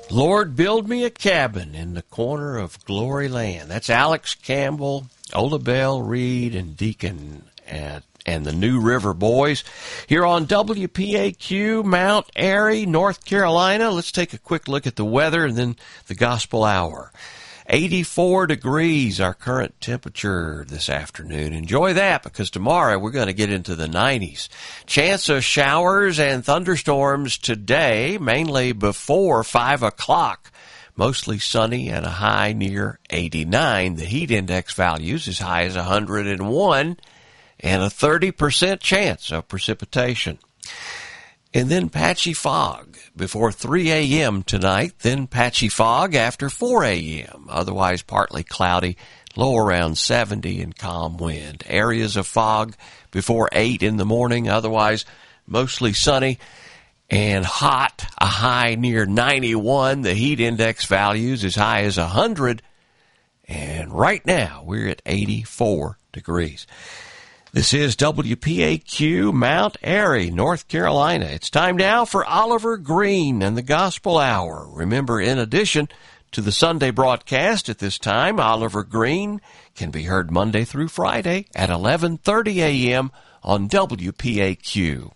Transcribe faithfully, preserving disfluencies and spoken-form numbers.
Lord, build me a cabin in the corner of Glory Land. That's Alex Campbell, Ola Bell Reed, and Deacon at, and the New River Boys here on W P A Q, Mount Airy, North Carolina. Let's take a quick look at the weather and then the gospel hour. eighty-four degrees, our current temperature this afternoon. Enjoy that, because tomorrow we're going to get into the nineties. Chance of showers and thunderstorms today, mainly before five o'clock. Mostly sunny and a high near eighty-nine. The heat index values as high as one hundred one, and a thirty percent chance of precipitation. And then patchy fog before three a.m. tonight, then patchy fog after four a.m. Otherwise partly cloudy, low around seventy and calm wind. Areas of fog before eight in the morning, otherwise mostly sunny and hot, a high near ninety-one. The heat index values as high as one hundred. And right now we're at eighty-four degrees. This is W P A Q, Mount Airy, North Carolina. It's time now for Oliver Green and the Gospel Hour. Remember, in addition to the Sunday broadcast at this time, Oliver Green can be heard Monday through Friday at eleven thirty a.m. on W P A Q.